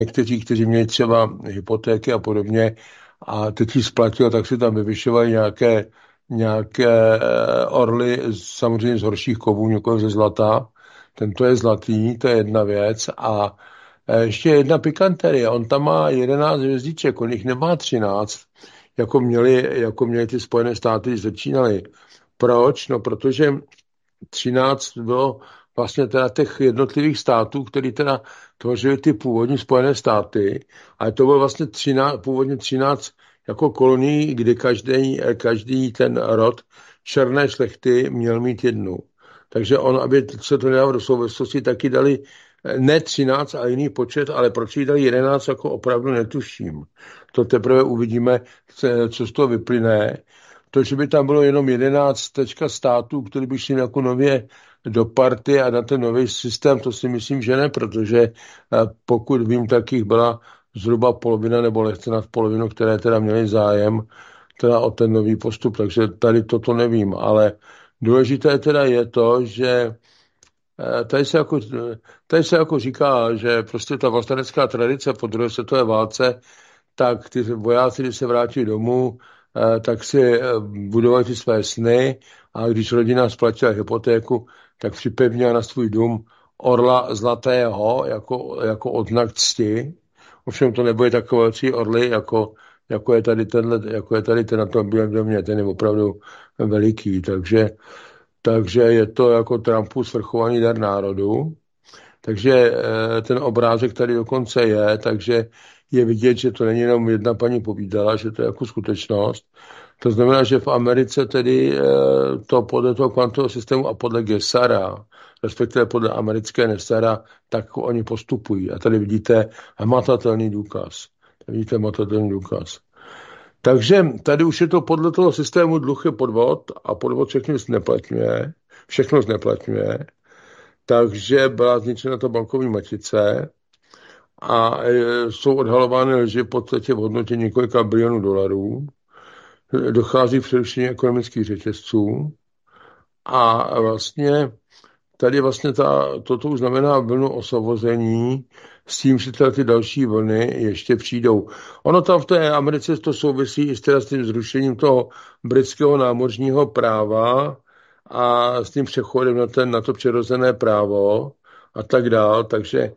někteří, kteří měli třeba hypotéky a podobně a teď ji splatil, tak si tam vyvyšovali nějaké orly, samozřejmě z horších kovů, nikoliv ze zlata. Tento je zlatý, to je jedna věc. A ještě jedna pikanterie. On tam má 11 hvězdiček, on jich nemá 13, jako měli ty Spojené státy, když začínali. Proč? No, protože 13 bylo vlastně teda těch jednotlivých států, který teda tvořili ty původní Spojené státy, ale to bylo vlastně původně 13 jako kolonií, kdy každý ten rod černé šlechty měl mít jednu. Takže aby se to nedalo do souvislosti, taky dali ne 13, ale jiný počet, ale proč jí dali 11, jako opravdu netuším. To teprve uvidíme, co z toho vyplyne. To, že by tam bylo jenom 11 států, který by šli jako nově do party a na ten nový systém, to si myslím, že ne, protože pokud vím, tak jich byla zhruba polovina nebo lehce nad polovinu, které teda měly zájem teda o ten nový postup, takže tady toto nevím, ale důležité teda je to, že tady se jako říká, že prostě ta vlastenecká tradice po druhé světové válce, tak ty vojáci, když se vrátí domů, tak si budovali ty své sny a když rodina splatila hypotéku, tak připevnila na svůj dům orla zlatého jako odznak cti. Ovšem to nebude takové velcí orly, jako je tady ten na tom bílém domě, ten je opravdu veliký, takže je to jako Trumpův svrchovaný dar národu. Takže ten obrázek tady dokonce je, takže je vidět, že to není jenom jedna paní povídala, že to je jako skutečnost. To znamená, že v Americe tedy to podle toho kvantového systému a podle Gesara, respektive podle americké Nessara, tak oni postupují. A tady vidíte hmatatelný důkaz. Takže tady už je to podle toho systému dluh je podvod a podvod všechno zneplatňuje. Takže byla zničena ta bankovní matice a jsou odhalovány lži v podstatě v hodnotě několika bilionů dolarů. Dochází k přerušení ekonomických řetězců a vlastně tady vlastně toto už znamená vlnu osvobození s tím, že ty další vlny ještě přijdou. Ono tam v té Americe to souvisí i s tím zrušením toho britského námořního práva a s tím přechodem na to přirozené právo a tak dál. Takže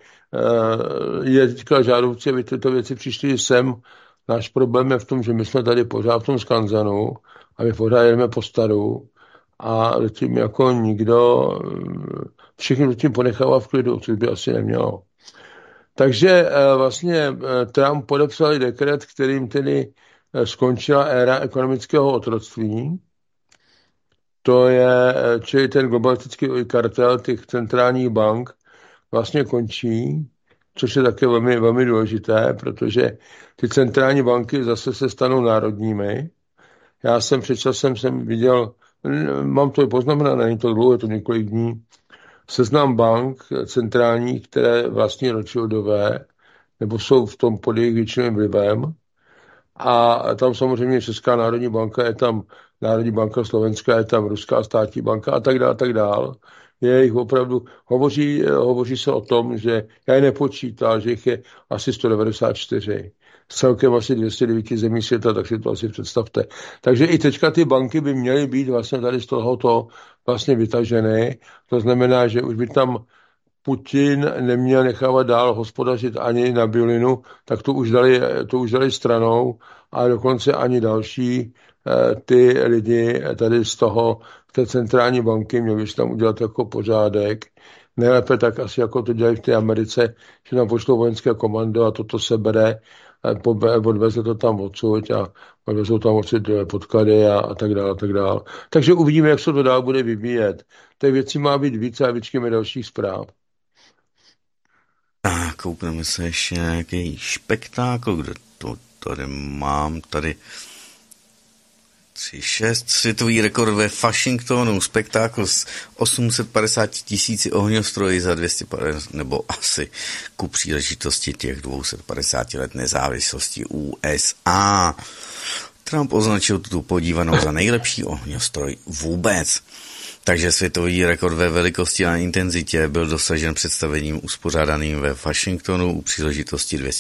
je teďka žádoucí, aby tyto věci přišly sem. Náš problém je v tom, že my jsme tady pořád v tom skanzenu a my pořád jedeme po staru a tím jako nikdo všechny tím ponechává v klidu, což by asi nemělo. Takže vlastně Trump podepsal dekret, kterým tedy skončila éra ekonomického otroctví. To je, čili ten globalistický kartel těch centrálních bank vlastně končí, což je také velmi, velmi důležité, protože ty centrální banky zase se stanou národními. Já jsem před časem viděl, mám to poznamenané, není to dlouho, je to několik dní, seznam bank centrálních, které vlastní Rothschildové, nebo jsou v tom pod jejich většinovým vlivem. A tam samozřejmě Česká národní banka, je tam Národní banka Slovenská, je tam Ruská státní banka a tak dál. Je jich opravdu, hovoří se o tom, že já je nepočítal, že jich je asi 194. Celkem asi 209 zemí světa, tak si to asi představte. Takže i teďka ty banky by měly být vlastně tady z tohoto vlastně vytaženy. To znamená, že už by tam Putin neměl nechávat dál hospodařit ani na biolinu, tak to už dali stranou a dokonce ani další ty lidi tady z té centrální banky měli by tam udělat jako pořádek. Nejlépe tak asi jako to dělají v té Americe, že tam pošlou vojenské komando a toto se bere, odveze to tam odsud a odvezou tam odsud podklady a tak dále. Takže uvidíme, jak se to dál bude vyvíjet. Těch věcí má být více a vyčkáme dalších zpráv. Tak, koukneme se ještě nějaký spektákl, kde to tady mám, tady 3-6, světový rekord ve Washingtonu, spektákl s 850 000 ohňostroji za 250, nebo asi ku příležitosti těch 250 let nezávislosti USA. Trump označil tuto podívanou za nejlepší ohňostroj vůbec. Takže světový rekord ve velikosti a intenzitě byl dosažen představením uspořádaným ve Washingtonu u příležitosti